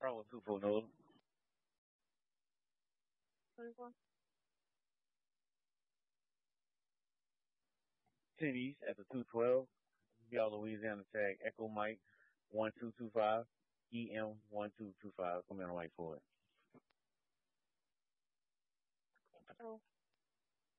Bravo 24 Nola. 24. 10 East at the 212. Y'all Louisiana tag Echo Mike 1225. EM 1225. Come in on Mike for it. Oh.